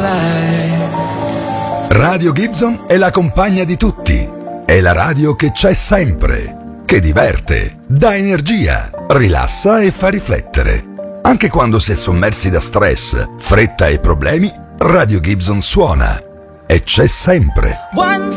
Radio Gibson è la compagna di tutti. È la radio che c'è sempre, che diverte, dà energia, rilassa e fa riflettere. Anche quando si è sommersi da stress, fretta e problemi, Radio Gibson suona e c'è sempre. Once